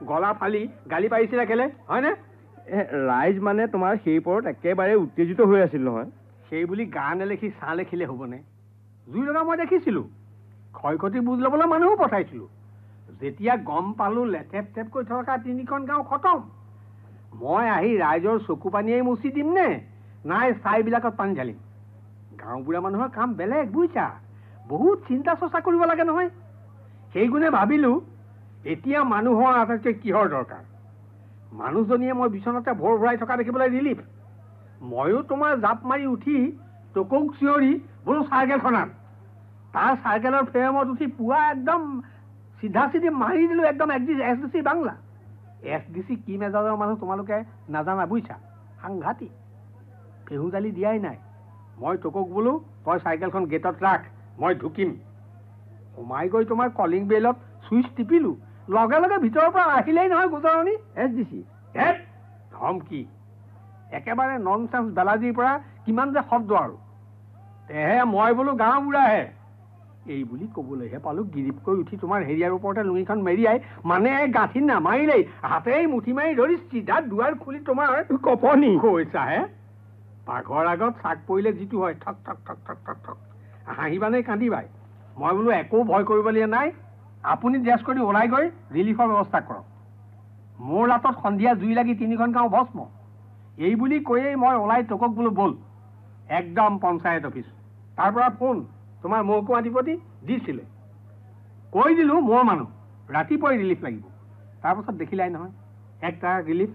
গলা ফালি গালি পাৰিছিলা কেলে হয়নে ৰাইজ মানে তোমাৰ সেই ওপৰত একেবাৰে উত্তেজিত হৈ আছিল নহয় সেই বুলি গা নেলেখি চাহ লেখিলে হ'বনে জুই লগা মই দেখিছিলোঁ ক্ষয় ক্ষতি বুজ ল'বলৈ মানুহো পঠাইছিলোঁ যেতিয়া গম পালোঁ লেথেপ থেপকৈ থকা 3খন গাঁও খতম মই আহি ৰাইজৰ চকু পানীয়ে মুচি দিম নে নাই ছাইবিলাকত পানী ঢালিম গাঁওবুঢ়া মানুহৰ কাম বেলেগ বুজিছা বহুত চিন্তা চৰ্চা কৰিব লাগে নহয় সেই গুণে ভাবিলোঁ এতিয়া মানুহৰ আটাইতকৈ কিহৰ দৰকাৰ মানুহজনীয়ে মই বিচনাতে ভৰ ভৰাই থকা দেখিবলৈ ৰিলিফ ময়ো তোমাৰ জাপ মাৰি উঠি টকক চিঞৰি বোলো চাইকেলখনত তাৰ চাইকেলৰ ফ্ৰেমত উঠি পুৱা একদম চিধা চিধি মাৰি দিলোঁ একদম SDC বাংলা SDC কি মেজাজৰ মানুহ তোমালোকে নাজানা বুজিছা সাংঘাতিক ফেহুজালি দিয়াই নাই মই টকক বোলো তই চাইকেলখন গেটত ৰাখ মই ঢুকিম সোমাই গৈ তোমাৰ কলিং বেলত চুইচ টিপিলোঁ লগে লগে ভিতৰৰ পৰা আহিলেই নহয় গোজৰণী SDC ধমকি একেবাৰে ননচেন্স বেলাজীৰ পৰা কিমান যে শব্দ আৰু তেহে মই বোলো গাঁওবুঢ়াহে এই বুলি ক'বলৈহে পালোঁ গিৰিপকৈ উঠি তোমাৰ হেৰিয়াৰ ওপৰতে লুঙিখন মেৰিয়াই মানে গাঁঠি নামাৰিলেই হাতেই মুঠি মাৰি ধৰি চিধা দুৱাৰ খুলি তোমাৰ কপনি কৈছাহে পাঘৰ আগত চাক পৰিলে যিটো হয় ঠক ঠক ঠক ঠক ঠক ঠক হাঁহিবানে কান্দিবাই মই বোলো একো ভয় কৰিবলগীয়া নাই আপুনি ড্ৰেছ কৰি ওলাই গৈ ৰিলিফৰ ব্যৱস্থা কৰক মোৰ লাটত সন্ধিয়া জুই লাগি 3খন গাঁও ভস্ম এই বুলি কৈয়েই মই ওলাই টকক বোলো বল একদম পঞ্চায়ত অফিচ তাৰ পৰা ফোন তোমাৰ মৌকো আধিপতি দিছিলে কৈ দিলোঁ মোৰ মানুহ ৰাতিপুৱাই ৰিলিফ লাগিব তাৰপাছত দেখিলাই নহয় একটা ৰিলিফ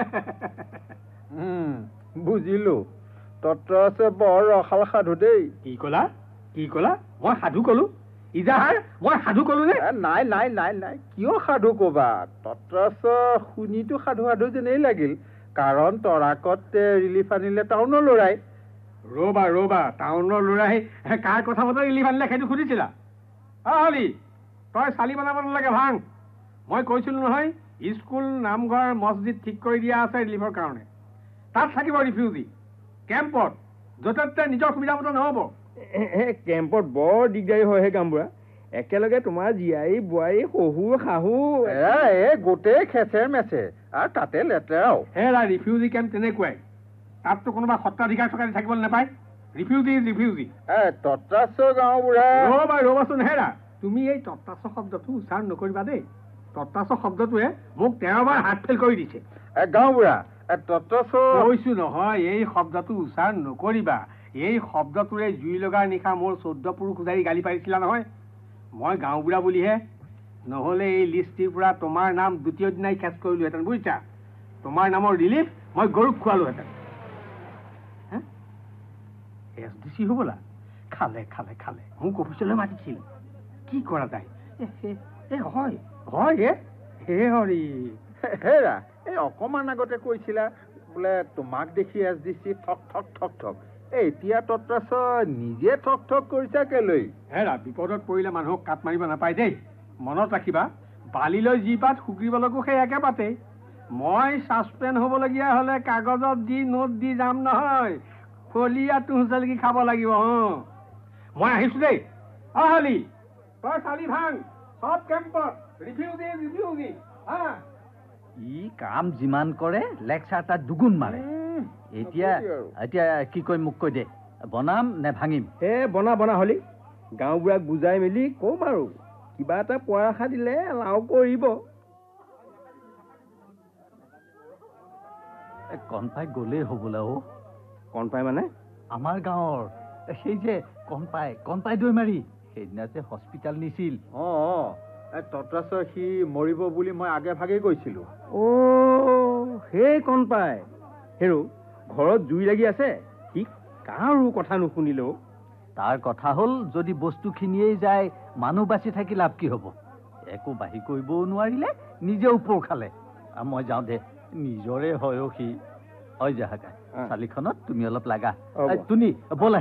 বুজিলোঁ তত্ৰ আছে বৰ ৰসাল সাধু দেই কি ক'লা মই সাধু ক'লোঁ ইজাহাৰ মই সাধু ক'লোঁ নে নাই নাই নাই নাই কিয় সাধু ক'বা তত্ৰাচ শুনিতো সাধু সাধু যেনেই লাগিল কাৰণ তৰাকত ৰিলিফ আনিলে টাউনৰ ল'ৰাই ৰ'বা টাউনৰ ল'ৰাই কাৰ কথা মতে ৰিলিফ আনিলে সেইটো সুধিছিলা হলি তই চালি বনাব নালাগে ভাং মই কৈছিলোঁ নহয় স্কুল নামঘৰ মছজিদ ঠিক কৰি দিয়া আছে ৰিলিফৰ কাৰণে তাত থাকিব ৰিফিউজি কেম্পত য'তে ত'তে নিজৰ সুবিধা মতে নহ'ব কেম্পত বৰ দিগদাৰী হয়হে গাঁওবুঢ়া একেলগে তোমাৰ জীয়াৰী বোৱাৰী শহুৰ শাহু গোটেই খেচেৰ মেচেৰ আৰু তাতে লেতেৰাও হেৰা ৰিফিউজি কেম্প তেনেকুৱাই তাততো কোনোবা সত্ৰাধিকাৰ থকা থাকিবলৈ নাপায় ৰিফিউজি তত্ৰাচ গাঁওবুঢ়া ৰ'বাচোন হেৰা তুমি এই তত্ৰাচ শব্দটো উচ্চাৰণ নকৰিবা দেই তত্ৰাচ শব্দটোৱে মোক 13 বাৰ হাত ফেল কৰি দিছে গাঁওবুঢ়া তত্ৰাচ কৈছো নহয় এই শব্দটো উচ্চাৰণ নকৰিবা এই শব্দটোৰে জুই লগাৰ নিশা মোৰ 14 পুৰুষ উজাৰি গালি পাৰিছিলা নহয় মই গাঁওবুঢ়া বুলিহে নহ'লে এই লিষ্টটিৰ পৰা তোমাৰ নাম দ্বিতীয় দিনাই খেচ কৰিলোহেঁতেন বুজিছা তোমাৰ নামৰ ৰিলিফ মই গৰুক খোৱালোহেঁতেন SDC হ'বলা খালে মোক অফিচলৈ মাতিছিল কি কৰা যায় হয় হৰি হেৰা এই অকণমান আগতে কৈছিলা বোলে তোমাক দেখি SDC ঠক ঠক ঠক ঠক এতিয়া তত্ৰাচ নিজে ঠক ঠক কৰিছা কেলৈ হেৰা বিপদত পৰিলে মানুহক কাট মাৰিব নাপায় দেই মনত ৰাখিবা বালিলৈ যি পাত শুকিবলৈকো সেই একে পাতেই মই ছাছপেণ্ড হ'বলগীয়া হ'লে কাগজত দি নোট দি যাম নহয় ফলিয়া তুঁহচালিকি খাব লাগিব মই আহিছোঁ দেই হলি তই চালি ভাং চব কেম্পত ৰিফিউজি ই কাম যিমান কৰে লেকচাৰ তাত দুগুণ মাৰে এতিয়া কি কৈ মোক কৈ দে বনাম নে ভাঙিম বনা হলি গাঁওবুঢ়াক বুজাই মেলি কম আৰু কিবা এটা পৰাশা দিলে লাও কৰিব কণপাই গ'লেই হ'বলা কণপাই মানে আমাৰ গাঁৱৰ সেই যে কণপাই দৈমাৰী সেইদিনা যে হস্পিটেল নিছিল তত্ৰাচৰ সি মৰিব বুলি মই আগে ভাগে কৈছিলোঁ সেই কণপাই হেৰো ঘৰত জুই লাগি আছে সি কাৰো কথা নুশুনিলেও তাৰ কথা হ'ল যদি বস্তুখিনিয়েই যায় মানুহ বাচি থাকি লাভ কি হ'ব একো বাঢ়ি কৰিবও নোৱাৰিলে নিজে ওপৰ খালে মই যাওঁ দে নিজৰে হয় সি হয় জাহাকা চালিখনত তুমি অলপ লাগা তুমি ব'লা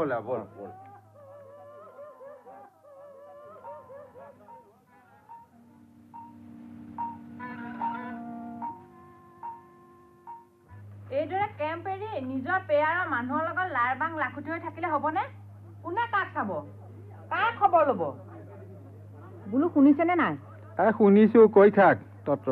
এইদৰে কেম্প এৰি নিজৰ পেয়াৰৰ মানুহৰ লগত লাৰ বাং লাখুটি হৈ থাকিলে হ'বনে কোনে কাক চাব কাৰ খবৰ ল'ব বোলো শুনিছেনে নাই শুনিছোঁ কৈ থাক তত্ৰ